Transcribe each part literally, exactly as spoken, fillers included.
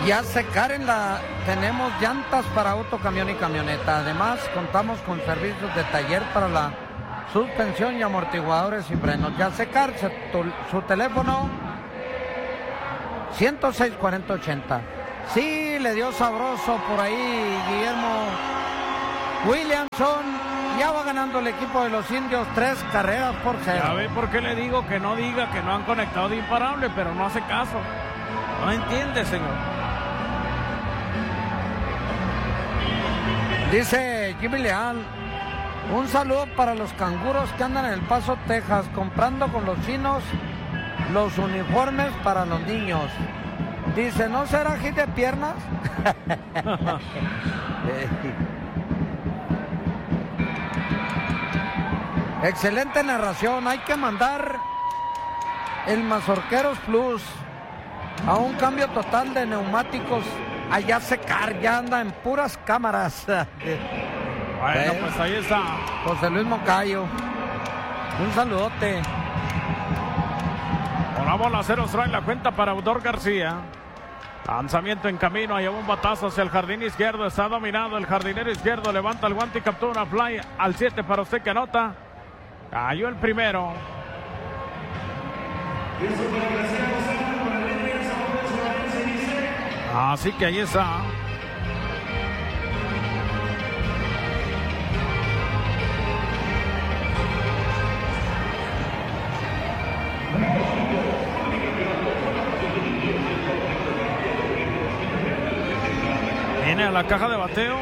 Ya secar en la... Tenemos llantas para auto, camión y camioneta. Además, contamos con servicios de taller para la suspensión y amortiguadores y frenos. Ya secar, tu, su teléfono ciento seis cuarenta ochenta. Sí, le dio sabroso por ahí Guillermo Williamson. Ya va ganando el equipo de los indios tres carreras por cero. Ya ve por qué le digo que no diga que no han conectado de imparable, pero no hace caso. No entiende, señor. Dice Jimmy Leal, un saludo para los canguros que andan en El Paso, Texas, comprando con los chinos los uniformes para los niños. Dice, ¿no será hit de piernas? Excelente narración. Hay que mandar el Mazorqueros Plus a un cambio total de neumáticos. Allá secar, ya anda en puras cámaras. Bueno, pues ahí está José Luis Moncayo. Un saludote. Una bola cero trae la cuenta para Eudor García. Lanzamiento en camino, lleva un batazo hacia el jardín izquierdo. Está dominado el jardinero izquierdo. Levanta el guante y captura una fly al siete para usted que anota. Cayó el primero. Así que ahí está. Viene a la caja de bateo.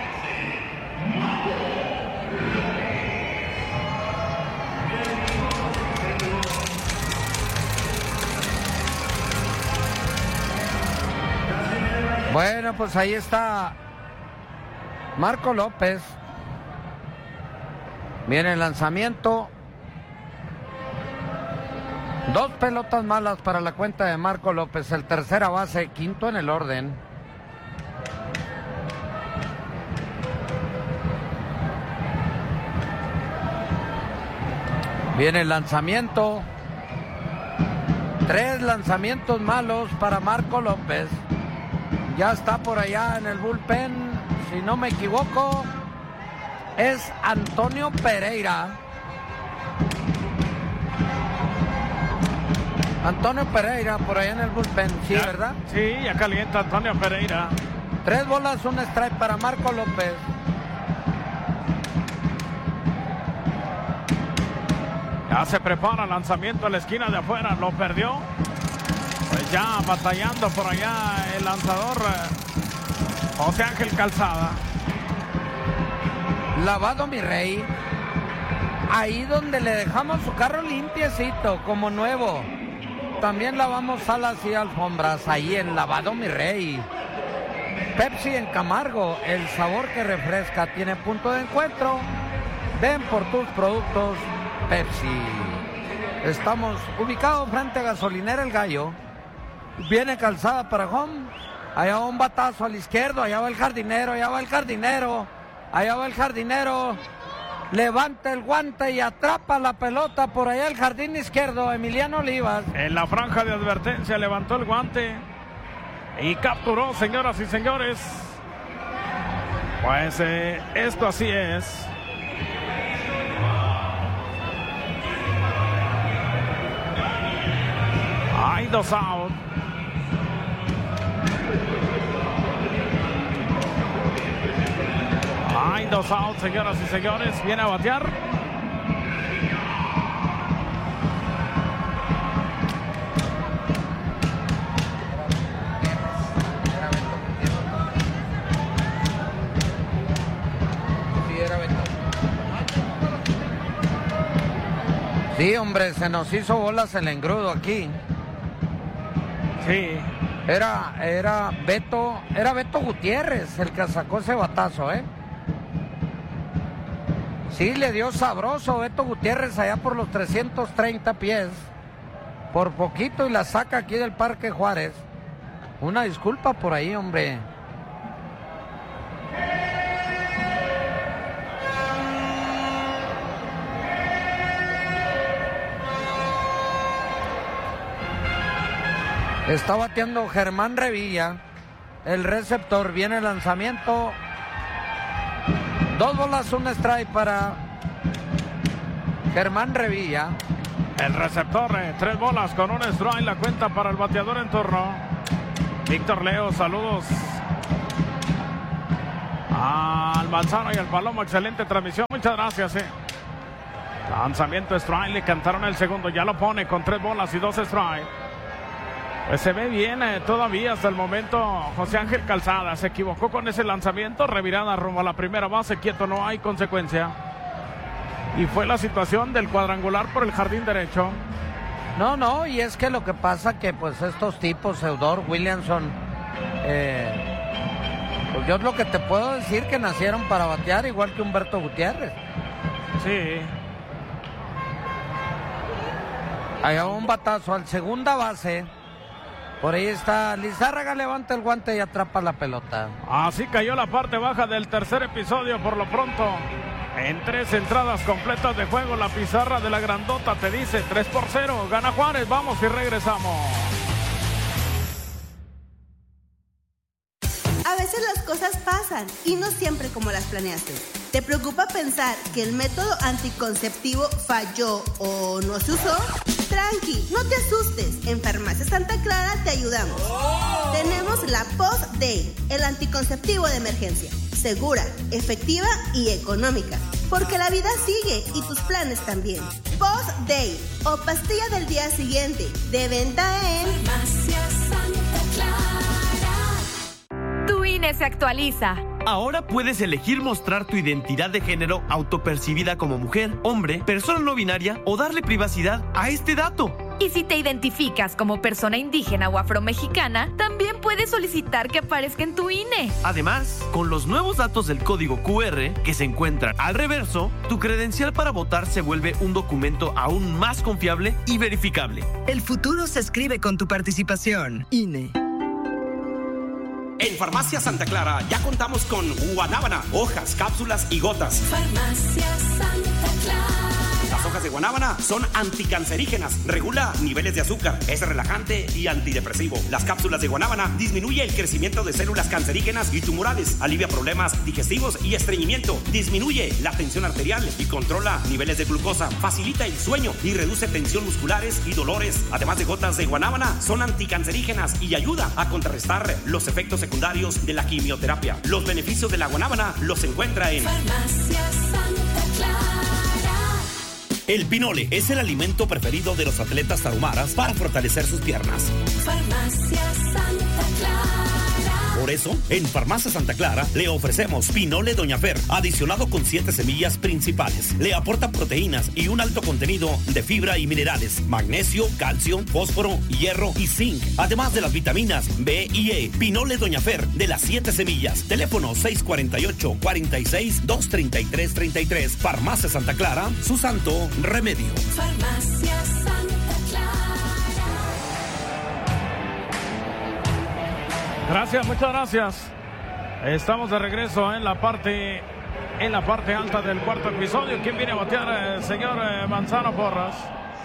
Bueno, pues ahí está Marco López. Viene el lanzamiento. Dos pelotas malas para la cuenta de Marco López, el tercera base, quinto en el orden. Viene el lanzamiento. Tres lanzamientos malos para Marco López. Ya está por allá en el bullpen, si no me equivoco, es Antonio Pereira. Antonio Pereira por allá en el bullpen, sí, ya, ¿verdad? Sí, ya calienta Antonio Pereira. Tres bolas, un strike para Marco López. Ya se prepara el lanzamiento a la esquina de afuera, lo perdió. Pues ya batallando por allá el lanzador José Ángel Calzada. Lavado, mi rey. Ahí donde le dejamos su carro limpiecito, como nuevo. También lavamos salas y alfombras ahí en Lavado, mi rey. Pepsi en Camargo, el sabor que refresca, tiene punto de encuentro. Ven por tus productos Pepsi. Estamos ubicados frente a Gasolinera El Gallo. Viene Calzada para home. Allá va un batazo al izquierdo. Allá va el jardinero. Allá va el jardinero. Allá va el jardinero. Levanta el guante y atrapa la pelota por allá el jardín izquierdo. Emiliano Olivas. En la franja de advertencia levantó el guante y capturó, señoras y señores. Pues eh, esto así es. Hay dos out. Hay dos outs, señoras y señores. Viene a batear. Sí, hombre, se nos hizo bolas el engrudo aquí. Sí. Era, era Beto, era Beto Gutiérrez el que sacó ese batazo, ¿eh? Sí, le dio sabroso Beto Gutiérrez allá por los trescientos treinta pies. Por poquito y la saca aquí del Parque Juárez. Una disculpa por ahí, hombre. Está bateando Germán Revilla. el receptor. Viene el lanzamiento. Dos bolas, un strike para Germán Revilla. El receptor, eh, tres bolas con un strike, la cuenta para el bateador en turno. Víctor Leo, saludos al Manzano y al Palomo, excelente transmisión, muchas gracias. Eh. Lanzamiento strike, le cantaron el segundo, ya lo pone con tres bolas y dos strike. Pues se ve bien eh, todavía hasta el momento José Ángel Calzada, se equivocó con ese lanzamiento, revirada rumbo a la primera base, quieto, no hay consecuencia. Y fue la situación del cuadrangular por el jardín derecho. No, no, y es que lo que pasa que pues estos tipos, Eudor, Williamson, eh, pues yo es lo que te puedo decir, que nacieron para batear igual que Humberto Gutiérrez. Sí. Allá un batazo al segunda base. Por ahí está Lizárraga, levanta el guante y atrapa la pelota. Así cayó la parte baja del tercer episodio por lo pronto. En tres entradas completas de juego, la pizarra de la grandota te dice tres por cero. Gana Juárez, vamos y regresamos. A veces las cosas pasan y no siempre como las planeaste. ¿Te preocupa pensar que el método anticonceptivo falló o no se usó? Tranqui, no te asustes. En Farmacia Santa Clara te ayudamos. Oh. Tenemos la Post-Day, el anticonceptivo de emergencia. Segura, efectiva y económica. Porque la vida sigue y tus planes también. Post-Day o pastilla del día siguiente. De venta en Farmacia Santa Clara. Tu I N E se actualiza. Ahora puedes elegir mostrar tu identidad de género autopercibida como mujer, hombre, persona no binaria o darle privacidad a este dato. Y si te identificas como persona indígena o afromexicana, también puedes solicitar que aparezca en tu I N E. Además, con los nuevos datos del código Q R que se encuentran al reverso, tu credencial para votar se vuelve un documento aún más confiable y verificable. El futuro se escribe con tu participación. I N E. En Farmacia Santa Clara ya contamos con guanábana, hojas, cápsulas y gotas. Farmacia Santa Clara. Las hojas de guanábana son anticancerígenas, regula niveles de azúcar, es relajante y antidepresivo. Las cápsulas de guanábana disminuye el crecimiento de células cancerígenas y tumorales, alivia problemas digestivos y estreñimiento, disminuye la tensión arterial y controla niveles de glucosa, facilita el sueño y reduce tensión musculares y dolores. Además de gotas de guanábana, son anticancerígenas y ayuda a contrarrestar los efectos secundarios de la quimioterapia. Los beneficios de la guanábana los encuentra en Farmacia Santa Clara. El pinole es el alimento preferido de los atletas tarahumaras para fortalecer sus piernas. Farmacia Santa Clara. Por eso, en Farmacia Santa Clara le ofrecemos pinole Doña Fer, adicionado con siete semillas principales. Le aporta proteínas y un alto contenido de fibra y minerales, magnesio, calcio, fósforo, hierro y zinc, además de las vitaminas B y E. Pinole Doña Fer, de las siete semillas. Teléfono seis cuatro ocho, cuatro seis, dos tres tres, tres tres. Farmacia Santa Clara, su santo remedio. Farmacia Santa Clara. Gracias, muchas gracias. Estamos de regreso en la parte en la parte alta del cuarto episodio. ¿Quién viene a batear, el señor eh, Manzano Porras?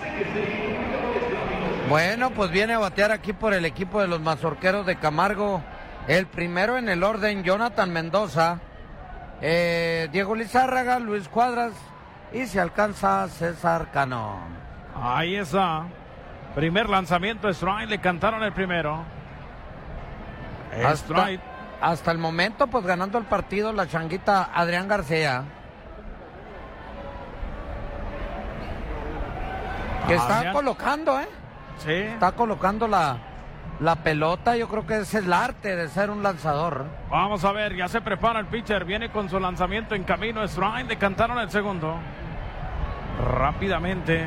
Bueno, pues viene a batear aquí por el equipo de los Mazorqueros de Camargo. El primero en el orden, Jonathan Mendoza, eh, Diego Lizárraga, Luis Cuadras y se alcanza César Cano. Ahí está. Primer lanzamiento, strike, le cantaron el primero. Hasta, hasta el momento, pues ganando el partido la changuita Adrián García. Que está Adrián. colocando, ¿eh? Sí. Está colocando la, la pelota. Yo creo que es el arte de ser un lanzador. Vamos a ver, ya se prepara el pitcher. Viene con su lanzamiento en camino. Strike, le cantaron el segundo. Rápidamente.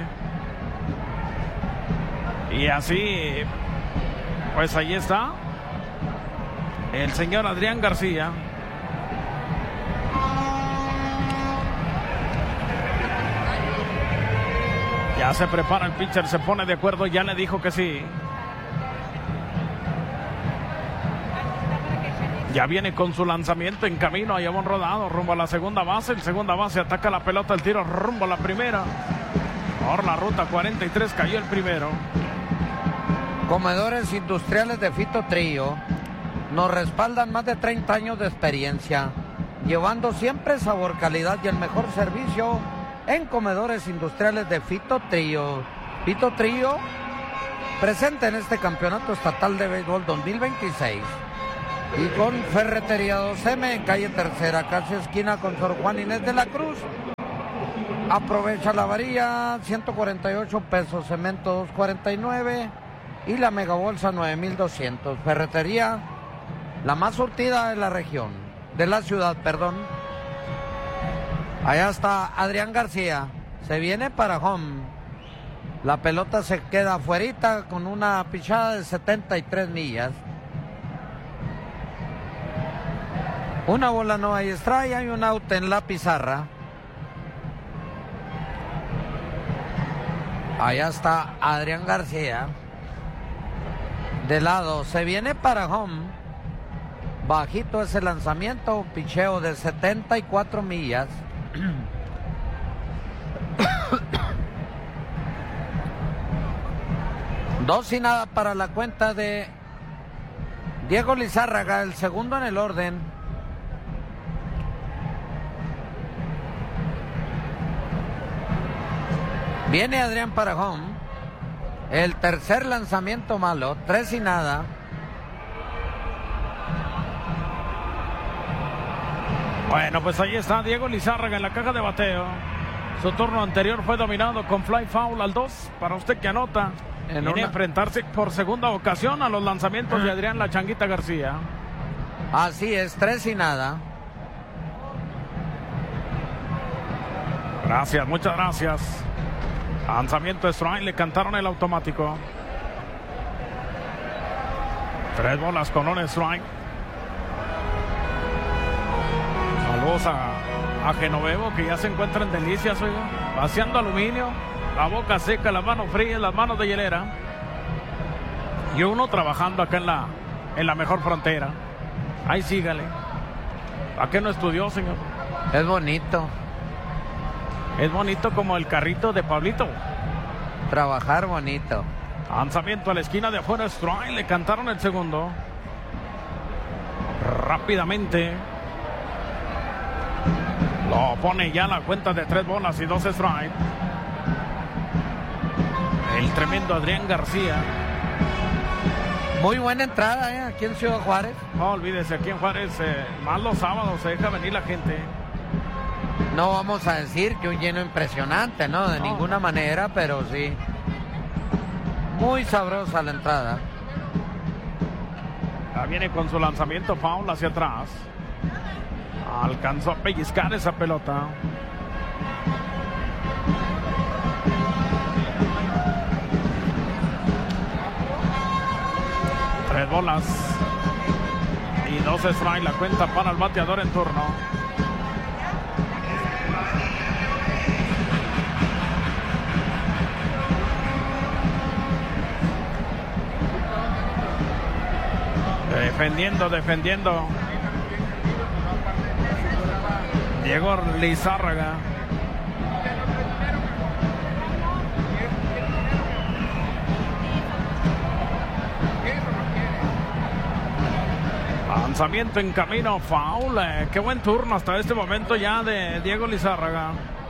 Y así, pues ahí está el señor Adrián García. Ya se prepara el pitcher, se pone de acuerdo, ya le dijo que sí. Ya viene con su lanzamiento en camino, allá un rodado, rumbo a la segunda base. El segunda base ataca la pelota, el tiro rumbo a la primera. Por la ruta cuarenta y tres cayó el primero. Comedores industriales de Fito Trillo. nos respaldan más de treinta años de experiencia, llevando siempre sabor, calidad y el mejor servicio en comedores industriales de Fito Trío. Fito Trío, presente en este campeonato estatal de béisbol dos mil veintiséis. Y con Ferretería dos eme en calle Tercera, casi esquina con Sor Juan Inés de la Cruz. Aprovecha la varilla, ciento cuarenta y ocho pesos, cemento dos cuarenta y nueve y la megabolsa nueve mil doscientos. Ferretería, la más surtida de la región, de la ciudad, perdón. Allá está Adrián García, se viene para home. La pelota se queda afuerita con una pichada de setenta y tres millas. Una bola no hay strike, hay un out en la pizarra. Allá está Adrián García. De lado, se viene para home. Bajito ese lanzamiento, picheo de setenta y cuatro millas. Dos y nada para la cuenta de Diego Lizárraga, el segundo en el orden. Viene Adrián para home. El tercer lanzamiento malo, tres y nada. Bueno, pues ahí está Diego Lizárraga en la caja de bateo. Su turno anterior fue dominado con fly foul al dos. Para usted que anota, en viene una... a enfrentarse por segunda ocasión a los lanzamientos de Adrián La Changuita García. Así es, tres y nada. Gracias, muchas gracias. Lanzamiento de strike, le cantaron el automático. Tres bolas con un strike. Saludos a, a Genovevo, que ya se encuentra en Delicias, oiga, vaciando aluminio, la boca seca, las manos frías, las manos de hielera. Y uno trabajando acá en la, en la mejor frontera. Ahí sígale. ¿A qué no estudió, señor? Es bonito. Es bonito como el carrito de Pablito. Trabajar bonito. Lanzamiento a la esquina de afuera, strike, le cantaron el segundo. Rápidamente. Lo pone ya la cuenta de tres bolas y dos strike. El tremendo Adrián García. Muy buena entrada, ¿eh? Aquí en Ciudad Juárez. No olvídese, aquí en Juárez, eh, más los sábados se deja venir la gente. No vamos a decir que un lleno impresionante, ¿no? De no. ninguna manera, pero sí. Muy sabrosa la entrada. Ya viene con su lanzamiento foul hacia atrás. Alcanzó a pellizcar esa pelota. Tres bolas y dos strikes, la cuenta para el bateador en turno. Defendiendo, defendiendo. Diego Lizárraga. Lanzamiento en camino, foul. Eh, qué buen turno hasta este momento ya de Diego Lizárraga.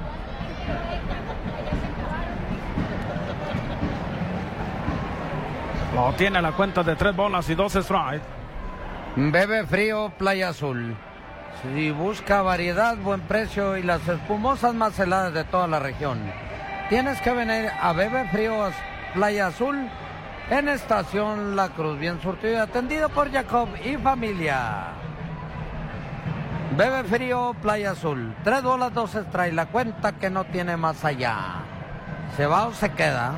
Lo tiene la cuenta de tres bolas y dos strikes. Bebe Frío, Playa Azul. Si busca variedad, buen precio y las espumosas más heladas de toda la región, tienes que venir a Bebe Frío, Playa Azul, en Estación La Cruz. Bien surtido y atendido por Jacob y familia. Bebe Frío, Playa Azul. Tres bolas, dos strikes. La cuenta que no tiene más allá. ¿Se va o se queda?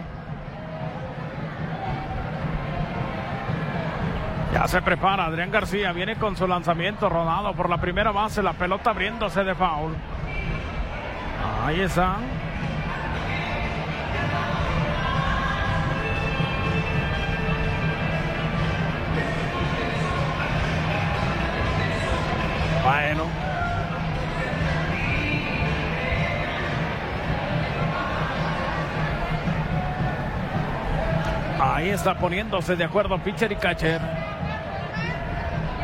Ya se prepara Adrián García, viene con su lanzamiento rodado por la primera base, la pelota abriéndose de foul. Ahí está. Bueno. Ahí está poniéndose de acuerdo pitcher y catcher.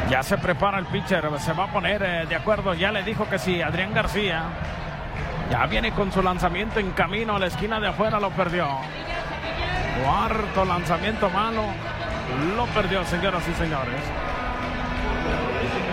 Ya se prepara el pitcher, se va a poner eh, de acuerdo. Ya le dijo que sí, Adrián García. Ya viene con su lanzamiento en camino a la esquina de afuera, lo perdió. Cuarto lanzamiento malo, lo perdió, señoras y señores.